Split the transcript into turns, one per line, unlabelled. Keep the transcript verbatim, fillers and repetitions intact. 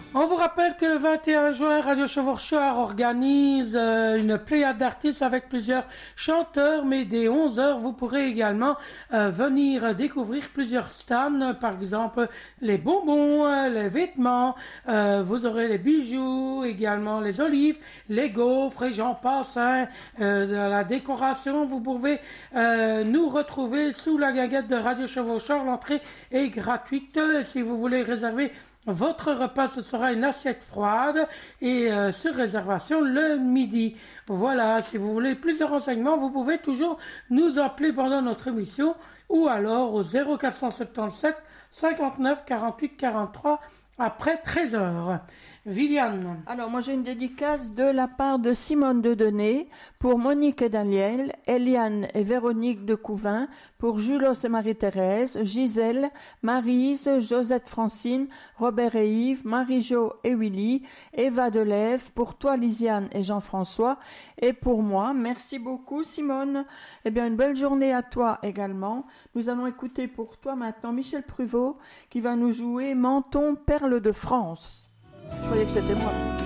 On vous rappelle que le vingt et un juin, Radio Chevaucheur organise euh, une pléiade d'artistes avec plusieurs chanteurs, mais dès onze heures, vous pourrez également euh, venir découvrir plusieurs stands, par exemple les bonbons, euh, les vêtements, euh, vous aurez les bijoux, également les olives, les gaufres et j'en passe, hein, euh, de la décoration. Vous pouvez euh, nous retrouver sous la guinguette de Radio Chevaucheur. L'entrée est gratuite. Si vous voulez réserver votre repas, ce sera une assiette froide et euh, sur réservation le midi. Voilà, si vous voulez plus de renseignements, vous pouvez toujours nous appeler pendant notre émission ou alors au zéro quatre cent soixante-dix-sept cinquante-neuf quarante-huit quarante-trois après treize heures. Viviane.
Alors, moi, j'ai une dédicace de la part de Simone de Denay pour Monique et Daniel, Eliane et Véronique de Couvin, pour Julos et Marie-Thérèse, Gisèle, Maryse, Josette Francine, Robert et Yves, Marie-Jo et Willy, Eva Delève, pour toi, Lisiane et Jean-François, et pour moi. Merci beaucoup, Simone. Eh bien, une belle journée à toi également. Nous allons écouter pour toi maintenant Michel Pruvot qui va nous jouer Menton, perle de France. Je croyais que c'était moi.